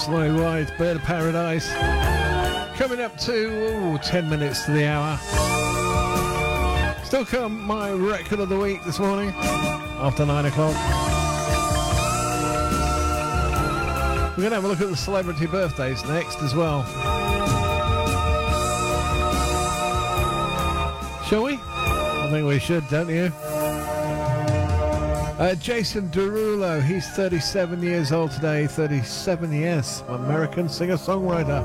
Slow Ride, Bird of Paradise. Coming up to 10 minutes to the hour. Still come my record of the week this morning, after 9 o'clock. We're going to have a look at the celebrity birthdays next as well. Shall we? I think we should, don't you? Jason Derulo, he's 37 years old today. 37 years, American singer-songwriter.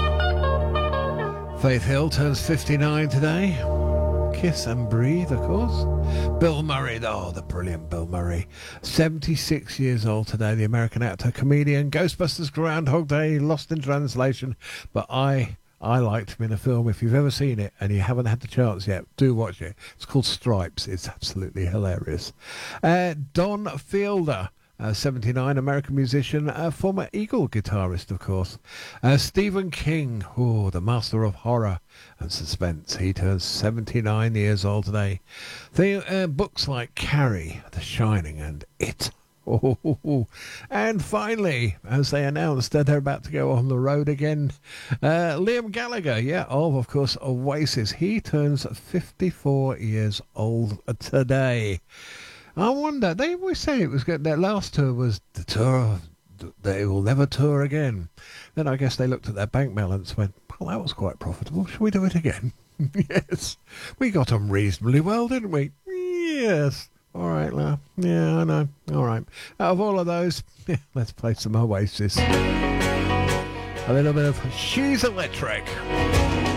Faith Hill turns 59 today. Kiss and Breathe, of course. Bill Murray, the brilliant Bill Murray. 76 years old today, the American actor, comedian. Ghostbusters, Groundhog Day, Lost in Translation. But I liked him in a film. If you've ever seen it and you haven't had the chance yet, do watch it. It's called Stripes. It's absolutely hilarious. Don Fielder, 79, American musician, former Eagle guitarist, of course. Stephen King, the master of horror and suspense. He turns 79 years old today. Books like Carrie, The Shining, and It. And finally, as they announced that they're about to go on the road again, Liam Gallagher, of course, Oasis. He turns 54 years old today. I wonder, they always say it was good. Their last tour was the tour they will never tour again. Then I guess they looked at their bank balance and went, well, that was quite profitable. Shall we do it again? Yes. We got on reasonably well, didn't we? Yes. All right, love. Yeah, I know. All right. Out of all of those, let's play some Oasis. A little bit of She's Electric.